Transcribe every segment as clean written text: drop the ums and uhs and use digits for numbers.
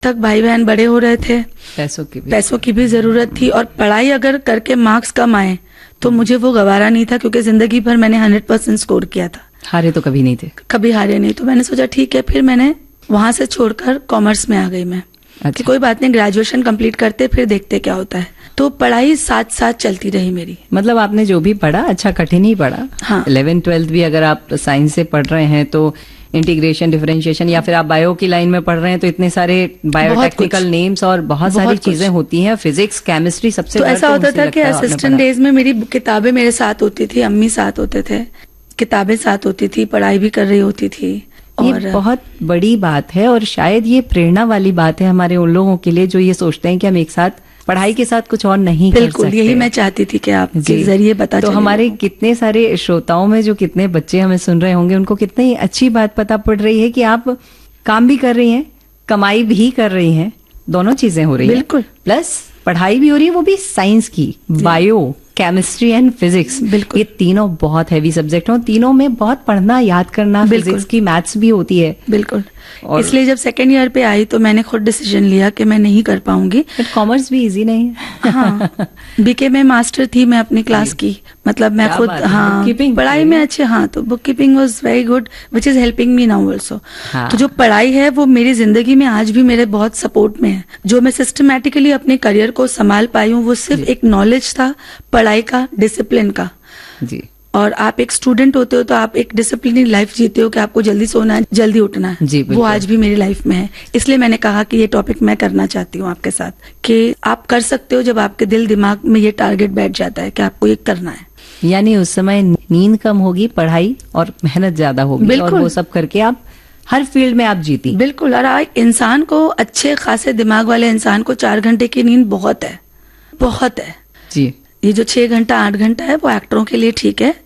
तक भाई बहन बड़े हो रहे थे, पैसों की भी जरूरत थी, और पढ़ाई अगर करके मार्क्स कम आए तो मुझे वो गवारा नहीं था, क्योंकि जिंदगी भर मैंने 100% स्कोर किया था। हारे तो कभी नहीं थे? कभी हारे नहीं। तो मैंने सोचा ठीक है, फिर मैंने वहां से छोड़कर कॉमर्स में आ गई मैं। अच्छा। कि कोई बात नहीं, ग्रेजुएशन कंप्लीट करते फिर देखते क्या होता है। तो पढ़ाई साथ साथ चलती रही मेरी। मतलब आपने जो भी पढ़ा अच्छा कठिन ही पढ़ा। हाँ। 11th-12th भी अगर आप साइंस से पढ़ रहे हैं तो इंटीग्रेशन, डिफरेंशिएशन, या फिर आप बायो की लाइन में पढ़ रहे हैं तो इतने सारे बायोटेक्निकल नेम्स और बहुत सारी चीजें होती हैं। फिजिक्स, केमिस्ट्री सबसे तो ऐसा होता था कि असिस्टेंट डेज में मेरी किताबें मेरे साथ होती थी, अम्मी साथ होते थे, किताबें साथ होती थी, पढ़ाई भी कर रही होती थी। और ये बहुत बड़ी बात है और शायद ये प्रेरणा वाली बात है हमारे उन लोगों के लिए जो ये सोचते हैं कि हम एक साथ पढ़ाई के साथ कुछ और नहीं कर सकते। बिल्कुल, यही मैं चाहती थी कि आपके जरिए पता चले। तो हमारे कितने सारे श्रोताओं में जो कितने बच्चे हमें सुन रहे होंगे उनको कितनी अच्छी बात पता पड़ रही है कि आप काम भी कर रही हैं, कमाई भी कर रही हैं, दोनों चीजें हो रही हैं। बिल्कुल। प्लस पढ़ाई भी हो रही है, वो भी साइंस की, बायो, केमिस्ट्री एंड फिजिक्स। बिल्कुल। ये तीनों बहुत हैवी सब्जेक्ट हैं, तीनों में बहुत पढ़ना, याद करना, फिजिक्स की, मैथ्स भी होती है। बिल्कुल। इसलिए जब सेकेंड ईयर पे आई तो मैंने खुद डिसीजन लिया कि मैं नहीं कर पाऊंगी। कॉमर्स भी इजी नहीं है। हाँ, बीके में मास्टर थी मैं अपनी क्लास की, मतलब मैं खुद, हाँ, पढ़ाई में अच्छे। हाँ, तो book keeping was very good, which is helping me now also. तो जो पढ़ाई है वो मेरी जिंदगी में आज भी मेरे बहुत सपोर्ट में है। जो मैं सिस्टमैटिकली अपने करियर को संभाल पाई हूँ वो सिर्फ एक नॉलेज था, पढ़ाई का, डिसिप्लिन का। जी। और आप एक स्टूडेंट होते हो तो आप एक डिसिप्लिन लाइफ जीते हो कि आपको जल्दी सोना है, जल्दी उठना है। जी, वो आज भी मेरी लाइफ में है। इसलिए मैंने कहा कि ये टॉपिक मैं करना चाहती हूँ आपके साथ, कि आप कर सकते हो जब आपके दिल दिमाग में ये टारगेट बैठ जाता है कि आपको ये करना है। यानी उस समय नींद कम होगी, पढ़ाई और मेहनत ज्यादा होगी, और वो सब करके आप हर फील्ड में आप जीती। बिल्कुल। और एक इंसान को, अच्छे खासे दिमाग वाले इंसान को 4 घंटे की नींद बहुत है, बहुत है। जी। ये जो 6 घंटा 8 घंटा है वो एक्टरों के लिए ठीक है,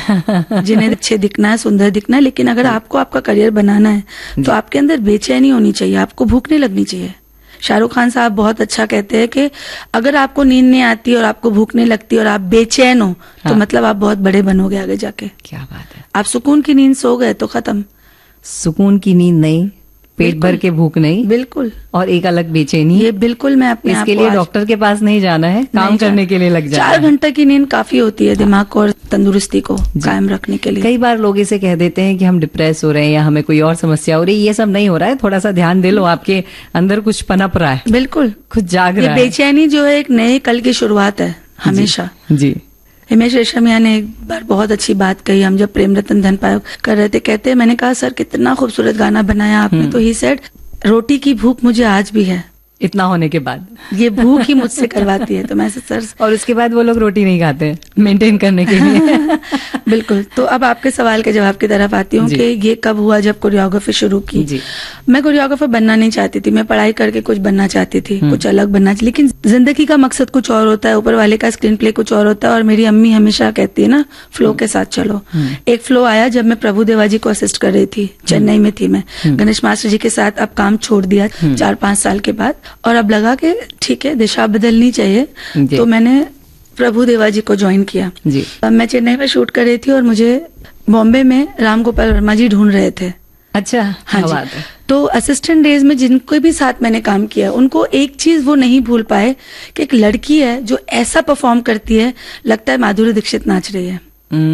जिन्हें अच्छे दिखना है, सुंदर दिखना है। लेकिन अगर आपको आपका करियर बनाना है तो आपके अंदर बेचैनी होनी चाहिए, आपको भूख नहीं लगनी चाहिए। शाहरुख खान साहब बहुत अच्छा कहते हैं कि अगर आपको नींद नहीं आती और आपको भूख नहीं लगती और आप बेचैन हो तो मतलब आप बहुत बड़े बनोगे आगे जाके। क्या बात है। आप सुकून की नींद सो गए तो खत्म। सुकून की नींद नहीं, पेट भर के भूख नहीं, बिल्कुल, और एक अलग बेचैनी। ये बिल्कुल मैं अपने इसके लिए डॉक्टर के पास नहीं जाना है, काम करने के लिए लग जाना है। 4 घंटे की नींद काफी होती है दिमाग को और तंदुरुस्ती को कायम रखने के लिए। कई बार लोग इसे कह देते हैं कि हम डिप्रेस हो रहे हैं या हमें कोई और समस्या हो रही है। ये सब नहीं हो रहा है, थोड़ा सा ध्यान दे लो, आपके अंदर कुछ पनप रहा है। बिल्कुल, कुछ जाग रहा है। बेचैनी जो है एक नए कल की शुरुआत है हमेशा। जी। हिमेश रेशमिया ने एक बार बहुत अच्छी बात कही, हम जब प्रेम रतन धन पायो कर रहे थे, कहते हैं मैंने कहा सर कितना खूबसूरत गाना बनाया आपने, तो ही सेड रोटी की भूख मुझे आज भी है। इतना होने के बाद ये भूख ही मुझसे करवाती है। तो मैं सर, और उसके बाद वो लोग रोटी नहीं खाते मेंटेन करने के लिए। बिल्कुल। तो अब आपके सवाल के जवाब की तरफ आती हूँ कि ये कब हुआ जब कोरियोग्राफी शुरू की। जी। मैं कोरियोग्राफर बनना नहीं चाहती थी, मैं पढ़ाई करके कुछ बनना चाहती थी, कुछ अलग बनना चाहिए। लेकिन जिंदगी का मकसद कुछ और होता है, ऊपर वाले का स्क्रीन प्ले कुछ और होता है। और मेरी अम्मी हमेशा कहती है ना, फ्लो के साथ चलो। एक फ्लो आया जब मैं प्रभु देवा जी को असिस्ट कर रही थी, चेन्नई में थी मैं, गणेश मास्टर जी के साथ अब काम छोड़ दिया 4-5 साल के बाद, और अब लगा कि ठीक है दिशा बदलनी चाहिए। तो मैंने प्रभु देवा जी को ज्वाइन किया। जी। मैं चेन्नई में शूट कर रही थी और मुझे बॉम्बे में राम गोपाल वर्मा जी ढूंढ रहे थे। अच्छा। हाँ जी। तो असिस्टेंट डेज में जिनको भी साथ मैंने काम किया उनको एक चीज वो नहीं भूल पाए कि एक लड़की है जो ऐसा परफॉर्म करती है, लगता है माधुरी दीक्षित नाच रही है।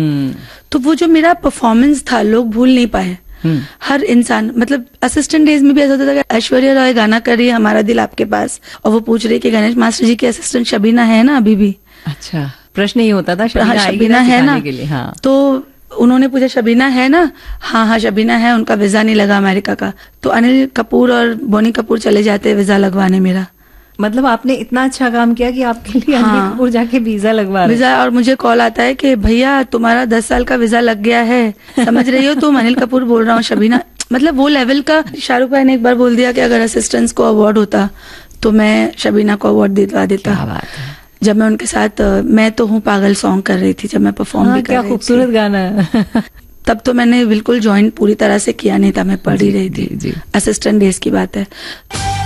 तो वो जो मेरा परफॉर्मेंस था लोग भूल नहीं पाए। हर इंसान, मतलब असिस्टेंट डेज में भी ऐसा होता था कि ऐश्वर्या रॉय गाना कर रही है हमारा दिल आपके पास, और वो पूछ रही है कि गणेश मास्टर जी की असिस्टेंट शबीना है ना अभी भी। अच्छा, प्रश्न ये होता था शबीना है ना के लिए। हाँ। तो उन्होंने पूछा शबीना है ना, हाँ शबीना है, उनका वीजा नहीं लगा अमेरिका का। तो अनिल कपूर और बोनी कपूर चले जाते वीजा लगवाने मेरा। मतलब आपने इतना अच्छा काम किया कि आपके लिए अनिल कपूर जाके वीजा लगवा रहे। वीजा, और मुझे कॉल आता है कि भैया तुम्हारा 10 साल का वीजा लग गया है, समझ रही हो तुम, अनिल कपूर बोल रहा हूँ शबीना। मतलब वो लेवल का। शाहरुख भाई ने एक बार बोल दिया कि अगर असिस्टेंट्स को अवार्ड होता तो मैं शबीना को अवार्ड दिलवा देता। क्या बात है। जब मैं उनके साथ मैं तो हूँ पागल सॉन्ग कर रही थी, जब मैं परफॉर्म भी कर रही थी। क्या खूबसूरत गाना है। तब तो मैंने बिल्कुल ज्वाइन पूरी तरह से किया नहीं था, मैं पढ़ ही रही थी। असिस्टेंट डेज की बात है।